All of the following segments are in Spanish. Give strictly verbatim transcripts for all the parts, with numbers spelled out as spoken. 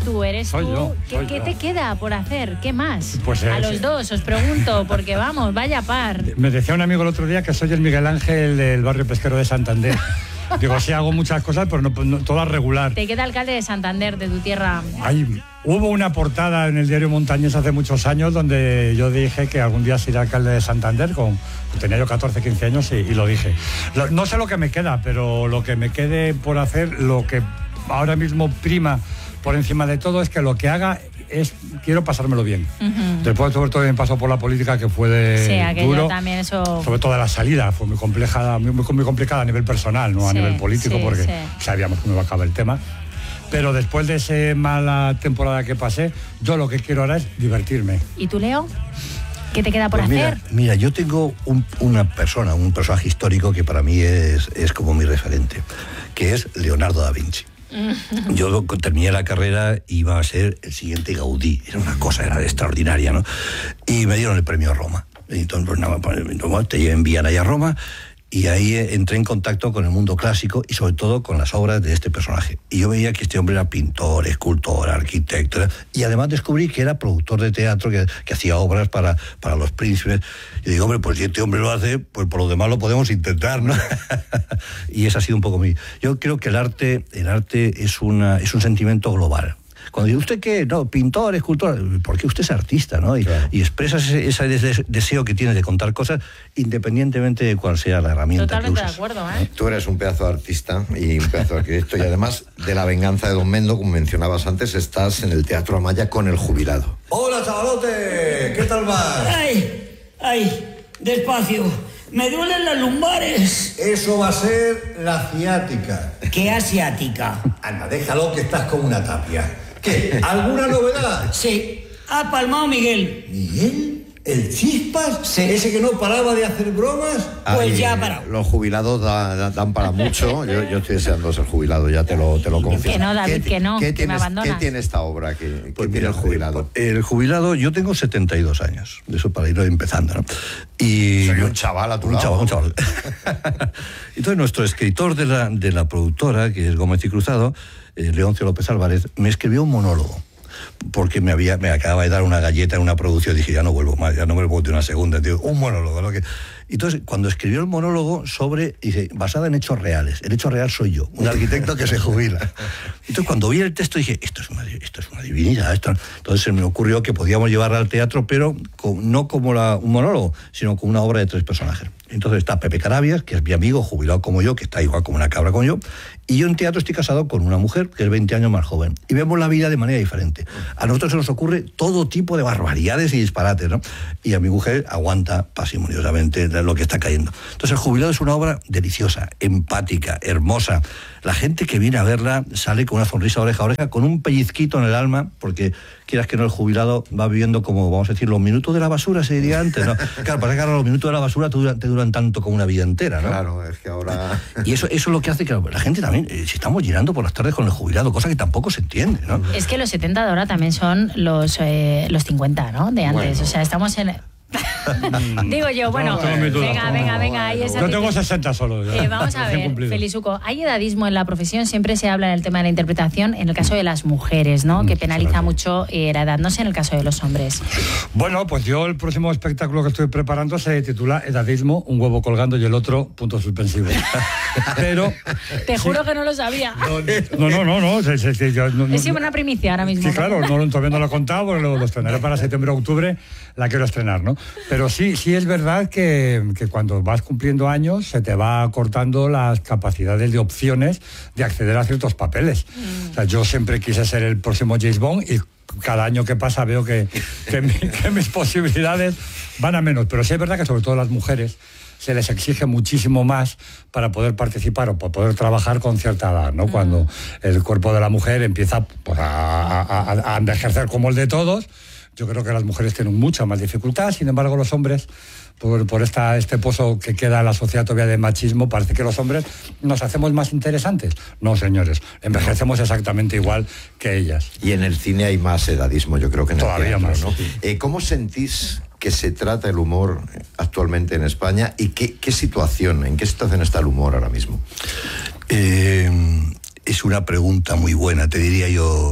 tú, eres soy tú. Yo, ¿Qué, soy ¿qué yo. te queda por hacer? ¿Qué más? Pues, a eh, los sí. dos os pregunto, porque vamos, vaya par. Me decía un amigo el otro día que soy el Miguel Ángel del barrio pesquero de Santander. Digo, sí hago muchas cosas, pero no, no todas regular. Te queda alcalde de Santander, de tu tierra. Hay, hubo una portada en el diario Montañés hace muchos años donde yo dije que algún día sería alcalde de Santander, con, tenía yo catorce, quince años y, y lo dije. Lo, no sé lo que me queda, pero lo que me quede por hacer, lo que ahora mismo prima por encima de todo es que lo que haga es, quiero pasármelo bien. Uh-huh. Después, sobre todo, me pasó por la política, que fue de sí, aquello duro. También eso... Sobre todo la salida, fue muy compleja, muy, muy, muy complicada a nivel personal, no sí, a nivel político, sí, porque sí. sabíamos cómo iba a acabar el tema. Pero después de esa mala temporada que pasé, yo lo que quiero ahora es divertirme. ¿Y tú, Leo? ¿Qué te queda por pues mira, hacer? Mira, yo tengo un, una persona, un personaje histórico que para mí es, es como mi referente, que es Leonardo da Vinci. Yo terminé la carrera y iba a ser el siguiente Gaudí, era una cosa, era extraordinaria, ¿no? Y me dieron el premio Roma. Entonces, pues nada, te envían allá a Roma y ahí entré en contacto con el mundo clásico y sobre todo con las obras de este personaje. Y yo veía que este hombre era pintor, escultor, arquitecto, y además descubrí que era productor de teatro, que, que hacía obras para, para los príncipes. Y digo, hombre, pues si este hombre lo hace, pues por lo demás lo podemos intentar, ¿no? Y ese ha sido un poco mi... Yo creo que el arte, el arte es, una, es un sentimiento global. Cuando dice usted que, no, pintor, escultor, porque usted es artista, ¿no? Y, claro. y expresa ese, ese deseo que tiene de contar cosas independientemente de cuál sea la herramienta. Totalmente que uses. de acuerdo, ¿eh? Tú eres un pedazo de artista y un pedazo de arquitecto, y además de La venganza de Don Mendo, como mencionabas antes, estás en el Teatro Amaya con El jubilado. ¡Hola, chavalote! ¿Qué tal vas? ¡Ay! ¡Ay! Despacio. Me duelen las lumbares. Eso va a ser la ciática. ¿Qué asiática? Anda, déjalo que estás como una tapia. ¿Qué? ¿Alguna novedad? Sí. Ha palmado Miguel. ¿Miguel? ¿El Chispas? Sí. ¿Ese que no paraba de hacer bromas? Pues Ay, ya ha parado. Los jubilados da, da, dan para mucho. Yo, yo estoy deseando ser jubilado, ya te lo, te lo confieso. Que no, David, ¿Qué, que no, ¿qué que tienes, me abandonas. ¿Qué tiene esta obra? ¿Qué, Pues qué mira, tiene el jubilado? El jubilado, yo tengo setenta y dos años, eso para ir empezando, ¿no? Y Soy un chaval a tu un lado. Chaval, un chaval. Entonces nuestro escritor de la, de la productora, que es Gómez y Cruzado, eh, Leoncio López Álvarez, me escribió un monólogo. Porque me había me acababa de dar una galleta en una producción, dije, ya no vuelvo más, ya no me vuelvo de una segunda, tío, un monólogo, ¿no? Que... Entonces, cuando escribió el monólogo sobre, dice, basada en hechos reales, el hecho real soy yo, un arquitecto que se jubila. Entonces, cuando vi el texto, dije, esto es una, esto es una divinidad. Esto... Entonces, se me ocurrió que podíamos llevarla al teatro, pero con, no como la, un monólogo, sino como una obra de tres personajes. Entonces está Pepe Carabias, que es mi amigo, jubilado como yo, que está igual como una cabra como yo, y yo en teatro estoy casado con una mujer que es veinte años más joven, y vemos la vida de manera diferente. A nosotros se nos ocurre todo tipo de barbaridades y disparates, ¿no? Y a mi mujer aguanta parsimoniosamente lo que está cayendo. Entonces El jubilado es una obra deliciosa, empática, hermosa. La gente que viene a verla sale con una sonrisa oreja a oreja, con un pellizquito en el alma, porque quieras que no, el jubilado va viviendo como, vamos a decir, los minutos de la basura, se diría antes, ¿no? Claro, para que ahora los minutos de la basura te duran, te duran tanto como una vida entera, ¿no? Claro, es que ahora... Y eso, eso es lo que hace que la gente también, eh, si estamos llenando por las tardes con el jubilado, cosa que tampoco se entiende, ¿no? Es que los setenta de ahora también son los, eh, los cincuenta, ¿no? De antes, Bueno. o sea, estamos en... Digo yo, bueno, No, no, venga, venga, venga, ahí esa Yo tengo sesenta solo. Ya. Eh, vamos a ver, cumplido. Felizuco, hay edadismo en la profesión, siempre se habla en el tema de la interpretación, en el caso de las mujeres, ¿no? Que penaliza claro. mucho eh, la edad, no sé en el caso de los hombres. Bueno, pues yo el próximo espectáculo que estoy preparando se titula Edadismo, un huevo colgando y el otro punto suspensivo. Pero... Te juro que no lo sabía. No, no, no, no. sí, sí, sí, yo, no, no Es siempre una primicia ahora mismo. Sí, claro, no, todavía no lo he contado, porque lo, lo estrenaré para septiembre o octubre, la quiero estrenar, ¿no? Pero sí, sí es verdad que, que cuando vas cumpliendo años se te va cortando las capacidades de opciones de acceder a ciertos papeles. Mm. O sea, yo siempre quise ser el próximo James Bond y cada año que pasa veo que, que, mi, que mis posibilidades van a menos. Pero sí es verdad que sobre todo las mujeres se les exige muchísimo más para poder participar o para poder trabajar con cierta edad, ¿no? Mm. Cuando el cuerpo de la mujer empieza pues, a, a, a envejecer como el de todos. Yo creo que las mujeres tienen mucha más dificultad, sin embargo los hombres, por, por esta, este pozo que queda en la sociedad todavía de machismo, parece que los hombres nos hacemos más interesantes. No, señores, envejecemos exactamente igual que ellas. Y en el cine hay más edadismo, yo creo que en el Todavía teatro, más, ¿no? sí. Eh, ¿Cómo sentís que se trata el humor actualmente en España y qué, qué situación, en qué situación está el humor ahora mismo? Eh, es una pregunta muy buena, te diría yo,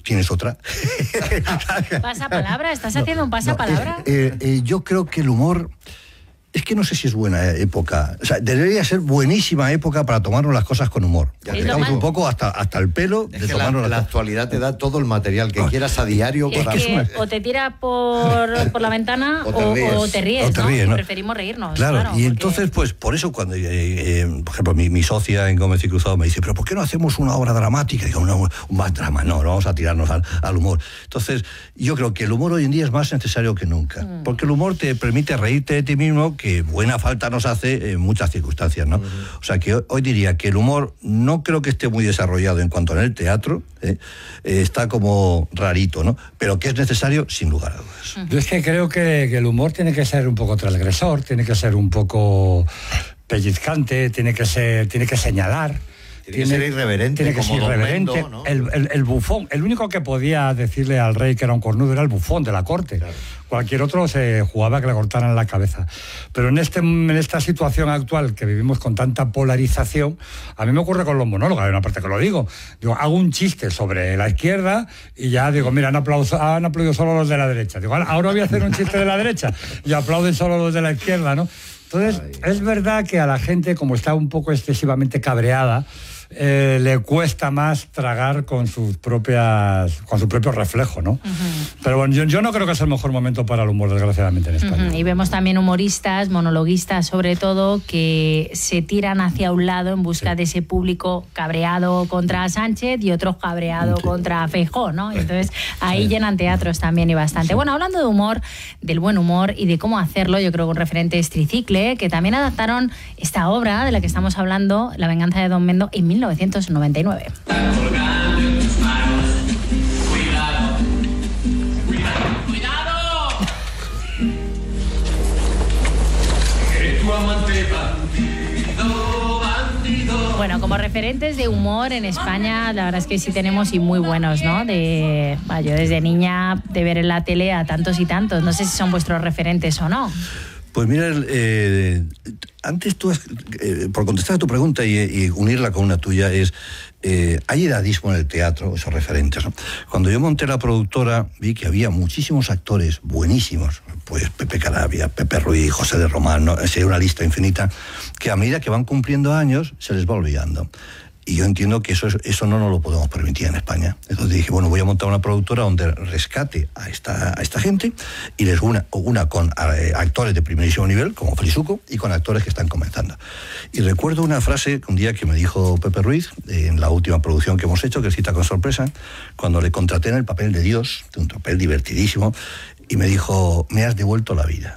¿Tienes otra? ¿Pasapalabra? ¿Estás no, haciendo un pasapalabra? No, eh, eh, yo creo que el humor... Es que no sé si es buena época. O sea, debería ser buenísima época para tomarnos las cosas con humor. Ya estamos un poco hasta, hasta el pelo es de que tomarnos la, la, la actualidad te da todo el material que oh. quieras a diario. Es para... que o te tira por, por la ventana o te ríes, o, o te ríes, o te ríes ¿no? ¿no? Preferimos reírnos. Claro, claro y porque... entonces, pues, por eso cuando, eh, eh, por ejemplo, mi, mi socia en Gómez y Cruzado me dice, pero ¿por qué no hacemos una obra dramática? Digo, no, un más drama, no, no vamos a tirarnos al, al humor. Entonces, yo creo que el humor hoy en día es más necesario que nunca, mm. porque el humor te permite reírte de ti mismo, que buena falta nos hace en muchas circunstancias, ¿no? Uh-huh. O sea que hoy, hoy diría que el humor no creo que esté muy desarrollado en cuanto en el teatro, ¿eh? Eh, está como rarito, ¿no? Pero que es necesario, sin lugar a dudas. Uh-huh. Yo es que creo que, que el humor tiene que ser un poco transgresor, tiene que ser un poco pellizcante, tiene que ser, tiene que señalar. Tiene, tiene que ser irreverente. Tiene que ser irreverente. Mendo, ¿no? el, el, el bufón, el único que podía decirle al rey que era un cornudo era el bufón de la corte. Claro. Cualquier otro se jugaba que le cortaran la cabeza. Pero en, este, en esta situación actual que vivimos con tanta polarización, a mí me ocurre con los monólogos, hay una parte que lo digo. Digo, hago un chiste sobre la izquierda y ya digo, mira, han aplaudido, han aplaudido solo los de la derecha. Digo, ahora voy a hacer un chiste de la derecha y aplauden solo los de la izquierda, ¿no? Entonces, Ay. es verdad que a la gente, como está un poco excesivamente cabreada, Eh, le cuesta más tragar con sus propias con su propio reflejo, ¿no? Uh-huh. Pero bueno, yo, yo no creo que sea el mejor momento para el humor, desgraciadamente, en España. Uh-huh. Y vemos también humoristas, monologuistas sobre todo, que se tiran hacia un lado en busca sí. de ese público cabreado contra Sánchez y otros cabreado sí. contra Feijóo, ¿no? Entonces ahí sí. llenan teatros también y bastante. Sí. Bueno, hablando de humor, del buen humor y de cómo hacerlo, yo creo que un referente es Tricicle, que también adaptaron esta obra de la que estamos hablando, La venganza de Don Mendo, en mil novecientos noventa y nueve. Bueno, como referentes de humor en España, la verdad es que sí tenemos y muy buenos, ¿no? De, bueno, yo desde niña de ver en la tele a tantos y tantos. No sé si son vuestros referentes o no. Pues mira, eh, antes tú, has, eh, por contestar a tu pregunta y, y unirla con una tuya, es, eh, hay edadismo en el teatro, esos referentes, ¿no? Cuando yo monté la productora, vi que había muchísimos actores buenísimos, pues Pepe Carabia, Pepe Ruiz, José de Román, ¿no? Es una lista infinita, que a medida que van cumpliendo años, se les va olvidando. Y yo entiendo que eso, eso no nos lo podemos permitir en España. Entonces dije, bueno, voy a montar una productora donde rescate a esta, a esta gente y les una, una con eh, actores de primerísimo nivel, como Frisuco, y con actores que están comenzando. Y recuerdo una frase un día que me dijo Pepe Ruiz, eh, en la última producción que hemos hecho, que es Cita con Sorpresa, cuando le contraté en el papel de Dios, de un papel divertidísimo, y me dijo, me has devuelto la vida.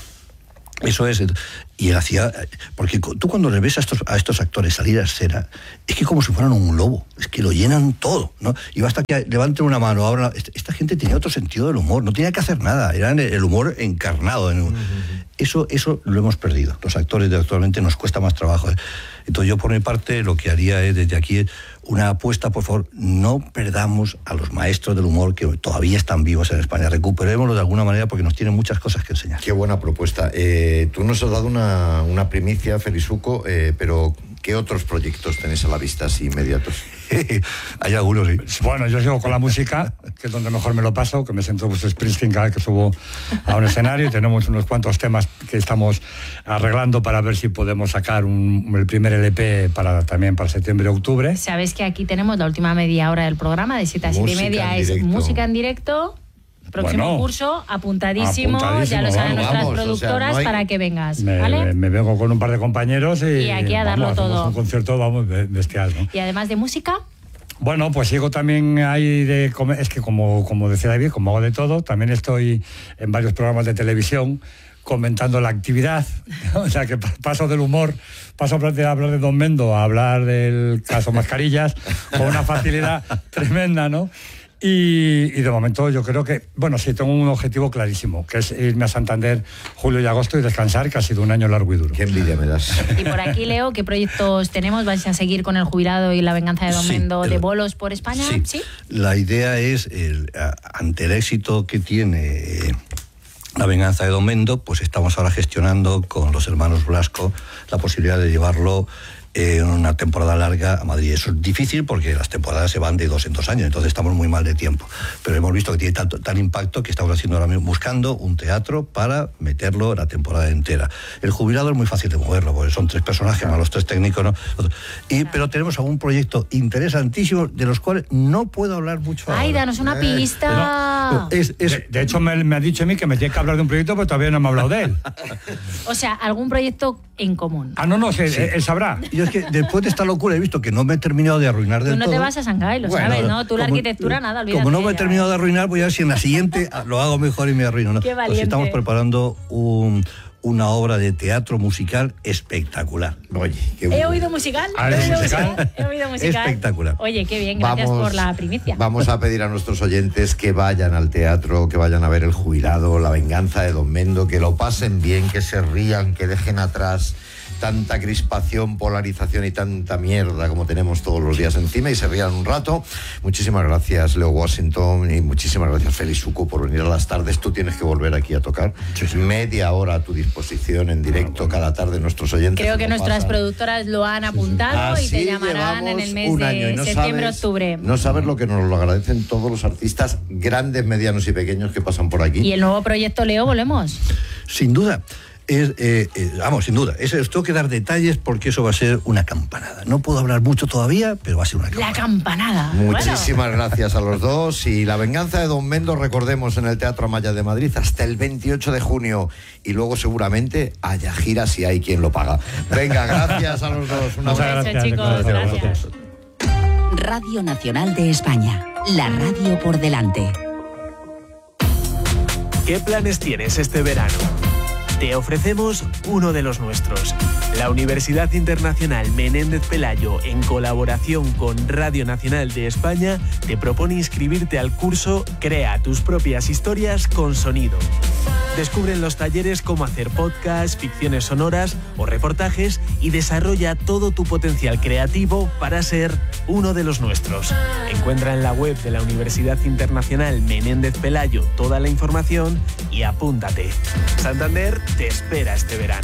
Eso es, y él hacía, porque tú cuando le ves a estos, a estos actores salir a escena, es que como si fueran un lobo, es que lo llenan todo, ¿no? Y basta que levanten una mano, ahora esta gente tenía otro sentido del humor, no tenía que hacer nada, era el humor encarnado. En un, eso, eso lo hemos perdido, los actores de actualmente nos cuesta más trabajo. Entonces yo por mi parte lo que haría es desde aquí una apuesta, por favor, no perdamos a los maestros del humor que todavía están vivos en España, recuperémoslo de alguna manera porque nos tienen muchas cosas que enseñar. Qué buena propuesta. Eh, tú nos has dado una, una primicia, Frisuco, eh, pero ¿qué otros proyectos tenéis a la vista así inmediatos? Hay algunos, sí. Bueno, yo sigo con la música, que es donde mejor me lo paso, que me siento pues Springsteen cada vez que subo a un escenario, y tenemos unos cuantos temas que estamos arreglando para ver si podemos sacar un, el primer L P para, también para septiembre y octubre. Sabes que aquí tenemos la última media hora del programa, de siete a siete y media, es música en directo. Próximo bueno, curso, apuntadísimo, apuntadísimo, ya lo saben vamos, nuestras vamos, productoras, o sea, no hay... para que vengas, me, ¿vale? Me, me vengo con un par de compañeros y, y aquí a darlo vamos, todo. Un concierto, vamos, bestial, ¿no? Y además de música... Bueno, pues sigo también ahí de... Es que como, como decía David, como hago de todo, también estoy en varios programas de televisión comentando la actividad, o sea que paso del humor, paso de hablar de Don Mendo a hablar del caso Mascarillas con una facilidad tremenda, ¿no? Y, y de momento yo creo que, bueno, sí, tengo un objetivo clarísimo, que es irme a Santander julio y agosto y descansar, que ha sido un año largo y duro. Qué envidia me das. Y por aquí, Leo, ¿qué proyectos tenemos? ¿Vais a seguir con El Jubilado y La venganza de Don sí, Mendo de bolos por España? Sí. ¿Sí? La idea es, el, ante el éxito que tiene La venganza de Don Mendo, pues estamos ahora gestionando con los hermanos Blasco la posibilidad de llevarlo en una temporada larga a Madrid. Eso es difícil porque las temporadas se van de dos en dos años, entonces estamos muy mal de tiempo. Pero hemos visto que tiene tanto, tal impacto que estamos haciendo ahora mismo, buscando un teatro para meterlo la temporada entera. El jubilado es muy fácil de moverlo, porque son tres personajes, más los tres técnicos, ¿no? Y, pero tenemos algún proyecto interesantísimo de los cuales no puedo hablar mucho ahora. Ay, danos una pista. Eh, es, es, de, de hecho, me, me ha dicho a mí que me tiene que hablar de un proyecto, pero todavía no me ha hablado de él. O sea, algún proyecto en común. Ah, no, no, sí, sí. Él, él sabrá. Yo es que después de esta locura he visto que no me he terminado de arruinar del todo. Tú no todo. te vas a Shanghái, lo Bueno, sabes, ¿no? Tú la como, arquitectura, nada, olvídate. Como no me he terminado de arruinar, voy a ver si en la siguiente lo hago mejor y me arruino, ¿no? Qué valiente. Pues estamos preparando un, una obra de teatro musical espectacular. Oye, qué He bueno. oído musical. Ah, He ¿es oído musical? musical. He oído musical. Espectacular. Oye, qué bien, gracias Vamos- por la primicia. Vamos a pedir a nuestros oyentes que vayan al teatro, que vayan a ver El Jubilado, La Venganza de Don Mendo, que lo pasen bien, que se rían, que dejen atrás tanta crispación, polarización y tanta mierda como tenemos todos los días encima y se rían un rato. Muchísimas gracias, Leo Washington, y muchísimas gracias, Félix Uco, por venir a las tardes. Tú tienes que volver aquí a tocar. Sí, sí. Media hora a tu disposición en directo cada tarde. Nuestros oyentes Creo que se lo nuestras pasan. productoras lo han apuntado y te Así llamarán en llevamos el mes un año y de no septiembre-octubre. sabes- No sabes lo que nos lo agradecen todos los artistas grandes, medianos y pequeños que pasan por aquí. Y el nuevo proyecto Leo, volvemos. Sin duda. Es, eh, eh, vamos, sin duda. Eso, os tengo que dar detalles porque eso va a ser una campanada. No puedo hablar mucho todavía, pero va a ser una campanada. La campanada. Muchísimas gracias a los dos. Y La Venganza de Don Mendo, recordemos, en el Teatro Amaya de Madrid hasta el veintiocho de junio. Y luego seguramente haya gira si hay quien lo paga. Venga, gracias a los dos. Un Muchas abrazo. Eso, gracias. chicos, gracias a gracias. vosotros. Radio Nacional de España. La radio por delante. ¿Qué planes tienes este verano? Te ofrecemos uno de los nuestros. La Universidad Internacional Menéndez Pelayo, en colaboración con Radio Nacional de España, te propone inscribirte al curso Crea tus propias historias con sonido. Descubre en los talleres cómo hacer podcasts, ficciones sonoras o reportajes y desarrolla todo tu potencial creativo para ser uno de los nuestros. Encuentra en la web de la Universidad Internacional Menéndez Pelayo toda la información y apúntate. Santander te espera este verano.